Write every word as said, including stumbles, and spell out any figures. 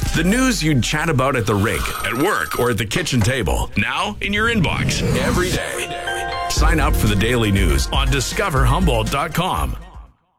The news you'd chat about at the rink, at work, or at the kitchen table. Now in your inbox every day. Sign up for the daily news on discover humboldt dot com.